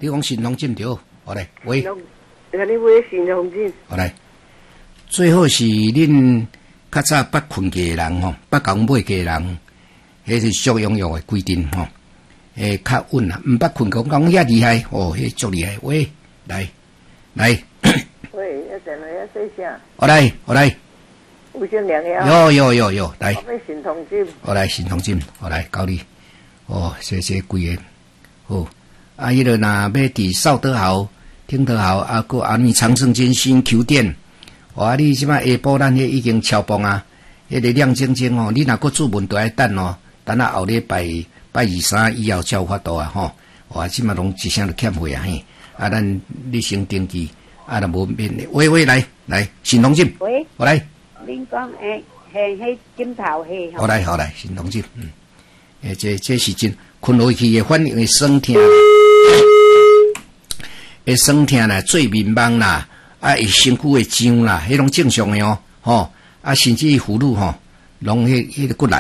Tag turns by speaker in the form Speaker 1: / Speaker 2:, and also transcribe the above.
Speaker 1: 你讲神通针对，好来，喂，
Speaker 2: 甲你买神通针，
Speaker 1: 好来，最好是恁较早捌困过的人吼，捌讲买过的人，迄是足用的规定吼，较稳啊，毋捌困讲遐厉害，哦，迄足厉害，喂，来，
Speaker 2: 喂，一阵来说啥？
Speaker 1: 好来，
Speaker 2: 有正良药。
Speaker 1: 有，来，
Speaker 2: 我要神通针。
Speaker 1: 好来，神通针，好来，教你，哦，这几个，好，迄个若要伫少德豪、听德豪，个你长盛金新球店，你即摆下晡咱迄已经超磅啊，迄个亮晶晶哦，你若搁注文都爱等哦，等下后礼拜23以后才有法度啊吼，即摆拢一声都欠费啊嘿，咱你先登记，就无免的，喂，来，神通针，
Speaker 3: 喂，
Speaker 1: 好来。
Speaker 3: 恁讲迄枕头迄
Speaker 1: 好来，神通针，这是真困落去的反应会酸痛，会酸痛啦，做面茫啦，会身躯会痒啦，迄种正常的哦，甚至于妇女吼，拢迄个骨力